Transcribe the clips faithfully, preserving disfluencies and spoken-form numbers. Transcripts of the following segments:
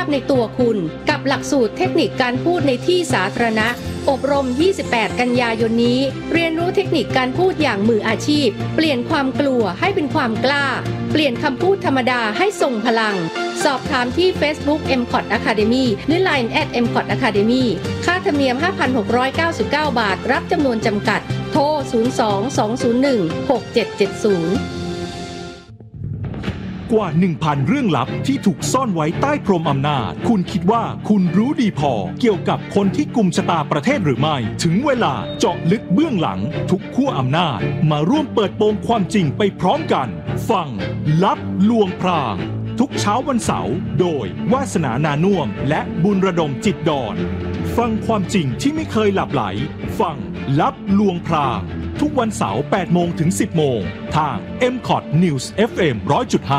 ในตัวคุณกับหลักสูตรเทคนิคการพูดในที่สาธารณะอบรมยี่สิบแปดกันยายนนี้เรียนรู้เทคนิคการพูดอย่างมืออาชีพเปลี่ยนความกลัวให้เป็นความกล้าเปลี่ยนคำพูดธรรมดาให้ทรงพลังสอบถามที่ Facebook เอ็ม ซี โอ ที Academy หรือ ไลน์ แอท เอ็ม ซี โอ ที Academy ค่าธรรมเนียม ห้าพันหกร้อยเก้าสิบเก้า บาทรับจำนวนจำกัดโทรศูนย์ สอง สอง ศูนย์ หนึ่ง หก เจ็ด เจ็ด ศูนย์กว่า หนึ่งพัน เรื่องลับที่ถูกซ่อนไว้ใต้พรมอำนาจคุณคิดว่าคุณรู้ดีพอเกี่ยวกับคนที่กุมชะตาประเทศหรือไม่ถึงเวลาเจาะลึกเบื้องหลังทุกขั้วอำนาจมาร่วมเปิดโปงความจริงไปพร้อมกันฟังลับลวงพรางทุกเช้าวันเสาร์โดยวาสนานานุ่มและบุญระดมจิตดอนฟังความจริงที่ไม่เคยหลับไหลฟังลับลวงพรางทุกวันเสาร์ แปดโมงถึงสิบโมงทาง เอ็ม ซี โอ ที News เอฟ เอ็ม หนึ่งร้อยจุดห้า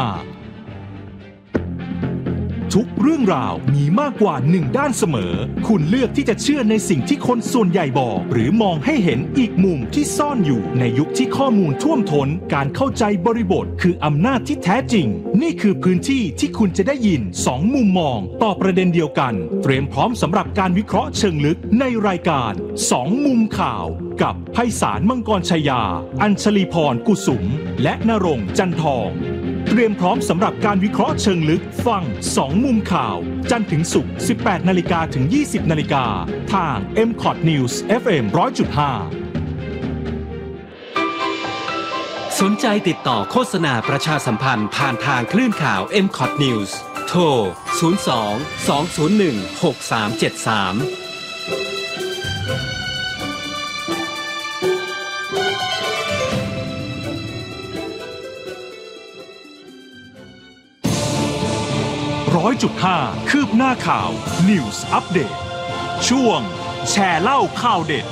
ทุกเรื่องราวมีมากกว่าหนึ่งด้านเสมอคุณเลือกที่จะเชื่อในสิ่งที่คนส่วนใหญ่บอกหรือมองให้เห็นอีกมุมที่ซ่อนอยู่ในยุคที่ข้อมูลท่วมท้นการเข้าใจบริบทคืออำนาจที่แท้จริงนี่คือพื้นที่ที่คุณจะได้ยินสองมุมมองต่อประเด็นเดียวกันเตรียมพร้อมสำหรับการวิเคราะห์เชิงลึกในรายการสองมุมข่าวกับไพศาลมังกรชัยยาอัญชลีพรกุสุมและณรงค์จันทองเตรียมพร้อมสำหรับการวิเคราะห์เชิงลึกฟังสองมุมข่าวจันทร์ถึงศุกร์ สิบแปดนาฬิกา ถึง ยี่สิบนาฬิกาทาง เอ็ม ซี โอ ที News เอฟ เอ็ม หนึ่งร้อยจุดห้าสนใจติดต่อโฆษณาประชาสัมพันธ์ผ่านทางคลื่นข่าว เอ็ม ซี โอ ที News โทร ศูนย์ สอง สอง ศูนย์ หนึ่ง หก สาม เจ็ด สามร้อยจุดห้า คืบหน้าข่าว News Update ช่วงแชร์เล่าข่าวเด็ด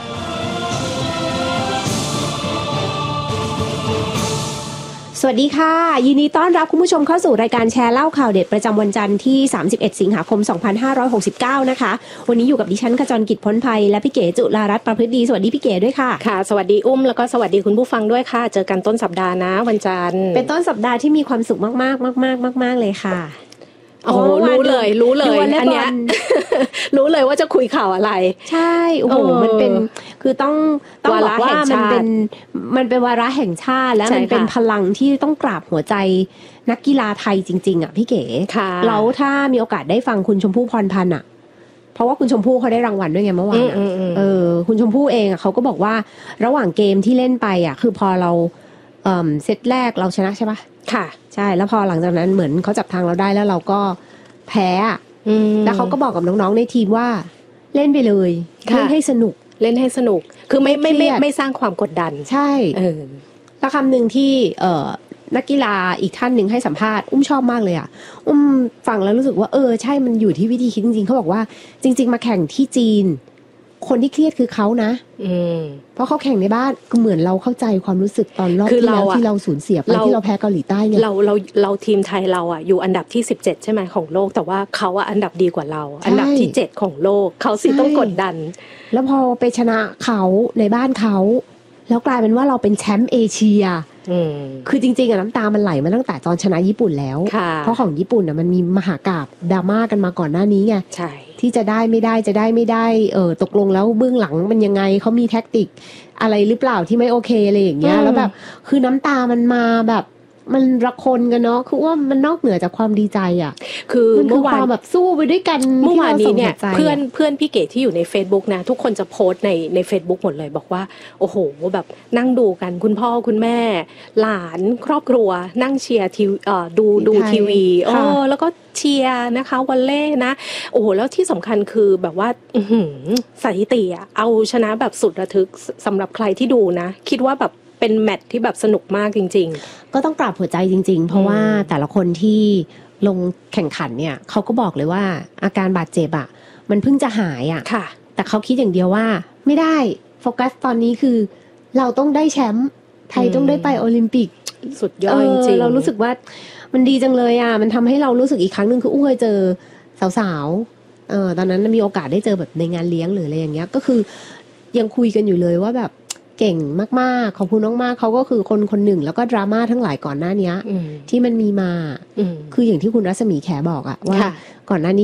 สวัสดีค่ะยินดีต้อนรับคุณผู้ชมเข้าสู่รายการแชร์เล่าข่าวเด็ดประจำวันจันทร์ที่สามสิบเอ็ดสิงหาคมสองพันห้าร้อยหกสิบเก้านะคะวันนี้อยู่กับดิฉันขจรกิจพ้นภัยและพี่เก๋จุฬารัตน์ประพฤติดีสวัสดีพี่เก๋ด้วยค่ะค่ะสวัสดีอุ้มแล้วก็สวัสดีคุณผู้ฟังด้วยค่ะเจอกันต้นสัปดาห์นะวันจันทร์เป็นต้นสัปดาห์ที่มีความสุขมากๆมากๆมากๆเลยค่ะโอ้โหรู้เลยรู้เลยอันเนี้ยรู้เลยว่าจะคุยข่าวอะไรใช่โอ้โหมันเป็นคือต้องต้องบอกว่ามันเป็นมันเป็นวาระแห่งชาติและมันเป็นพลังที่ต้องกราบหัวใจนักกีฬาไทยจริงๆอ่ะพี่เก๋แล้วถ้ามีโอกาสได้ฟังคุณชมพู่พรพันธ์อ่ะเพราะว่าคุณชมพู่เขาได้รางวัลด้วยไงเมื่อวานเออคุณชมพู่เองอ่ะเขาก็บอกว่าระหว่างเกมที่เล่นไปอ่ะคือพอเราเอ่อเซตแรกเราชนะใช่ปะค่ะใช่แล้วพอหลังจากนั้นเหมือนเขาจับทางเราได้แล้วเราก็แพ้แล้วเขาก็บอกกับน้องๆในทีมว่าเล่นไปเลยเล่นให้สนุกเล่นให้สนุกคือไม่ไม่ไม่ไม่สร้างความกดดันใช่เออแล้วคำหนึ่งที่เอ่อนักกีฬาอีกท่านหนึ่งให้สัมภาษณ์อุ้มชอบมากเลยอ่ะอุ้มฟังแล้วรู้สึกว่าเออใช่มันอยู่ที่วิธีคิดจริงๆเขาบอกว่าจริงๆมาแข่งที่จีนคนที่เครียดคือเขานะเพราะเขาแข่งในบ้านก็เหมือนเราเข้าใจความรู้สึกตอนรอบที่แล้วที่เราสูญเสียไปที่เราแพ้เกาหลีใต้เนี่ยเราเราเราทีมไทยเราอ่ะอยู่อันดับที่สิบเจ็ดใช่ไหมของโลกแต่ว่าเขาอ่ะอันดับดีกว่าเราอันดับที่เจ็ดของโลกเขาสิต้องกดดันแล้วพอไปชนะเขาในบ้านเขาแล้วกลายเป็นว่าเราเป็นแชมป์เอเชียคือจริงๆอะน้ำตามันไหลมาตั้งแต่ตอนชนะญี่ปุ่นแล้วเพราะของญี่ปุ่นอะมันมีมหากาพย์ดราม่ากันมาก่อนหน้านี้ไงใช่ที่จะได้ไม่ได้จะได้ไม่ได้เออตกลงแล้วเบื้องหลังมันยังไงเขามีแท็กติกอะไรหรือเปล่าที่ไม่โอเคอะไรอย่างเงี้ยแล้วแบบคือน้ำตามันมาแบบมันระคนกันเนาะคือว่ามันนอกเหนือจากความดีใจอ่ะคือเมื่อวานแบบสู้ไปด้วยกันเมื่อวานนี้เนี่ยเพื่อนเพื่อนพี่เก๋ที่อยู่ใน Facebook นะทุกคนจะโพสต์ในใน Facebook หมดเลยบอกว่าโอ้โหแบบนั่งดูกันคุณพ่อคุณแม่หลานครอบครัวนั่งเชียร์ทีเอ่อดูดูทีวีเออแล้วก็เชียร์นะคะวอลเล่นะโอ้โหแล้วที่สำคัญคือแบบว่าสถิติอ่ะเอาชนะแบบสุดระทึกสำหรับใครที่ดูนะคิดว่าแบบเป็นแมตช์ที่แบบสนุกมากจริงๆก็ต้องกราบหัวใจจริงๆเพราะว่าแต่ละคนที่ลงแข่งขันเนี่ยเขาก็บอกเลยว่าอาการบาดเจ็บอ่ะมันเพิ่งจะหายอ่ะแต่เขาคิดอย่างเดียวว่าไม่ได้โฟกัสตอนนี้คือเราต้องได้แชมป์ไทยต้องได้ไปโอลิมปิกสุดยอดจริงๆเรารู้สึกว่ามันดีจังเลยอ่ะมันทำให้เรารู้สึกอีกครั้งนึงคืออุ้ยเคยเจอสาวๆเออตอนนั้นมีโอกาสได้เจอแบบในงานเลี้ยงหรืออะไรอย่างเงี้ยก็คือยังคุยกันอยู่เลยว่าแบบเก่งมากๆขอบคุณมากๆเขาก็คือคนคนหนึ่งแล้วก็ดราม่าทั้งหลายก่อนหน้านี้ที่มันมีมาคืออย่างที่คุณรัศมีแขบอกอะว่าก่อนหน้านี้